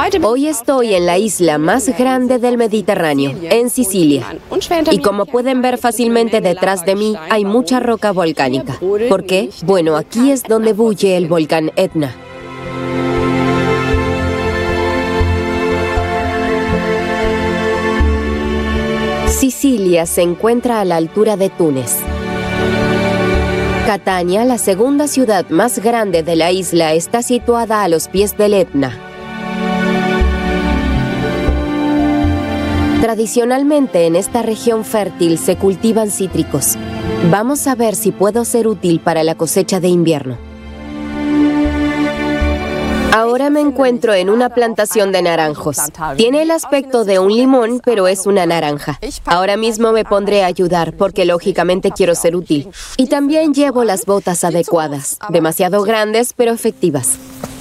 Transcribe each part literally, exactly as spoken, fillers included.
Hoy estoy en la isla más grande del Mediterráneo, en Sicilia. Y como pueden ver fácilmente detrás de mí, hay mucha roca volcánica. ¿Por qué? Bueno, aquí es donde bulle el volcán Etna. Sicilia se encuentra a la altura de Túnez. Catania, la segunda ciudad más grande de la isla, está situada a los pies del Etna. Tradicionalmente en esta región fértil se cultivan cítricos. Vamos a ver si puedo ser útil para la cosecha de invierno. Ahora me encuentro en una plantación de naranjos. Tiene el aspecto de un limón, pero es una naranja. Ahora mismo me pondré a ayudar porque lógicamente quiero ser útil. Y también llevo las botas adecuadas, demasiado grandes pero efectivas.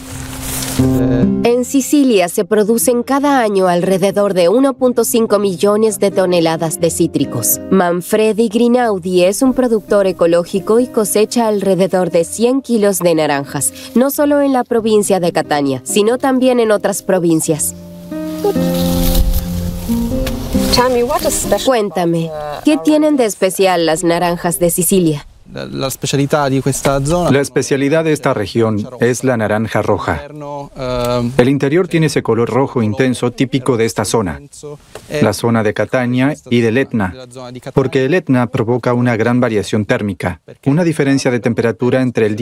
En Sicilia se producen cada año alrededor de uno punto cinco millones de toneladas de cítricos. Manfredi Grinaudi es un productor ecológico y cosecha alrededor de cien kilos de naranjas, no solo en la provincia de Catania, sino también en otras provincias. Cuéntame, ¿qué tienen de especial las naranjas de Sicilia? La especialidad de esta zona. La especialidad de esta región es la naranja roja. El interior tiene ese color rojo intenso típico de esta zona, la zona de Catania y del Etna, porque el Etna provoca una gran variación térmica, una diferencia de temperatura entre el día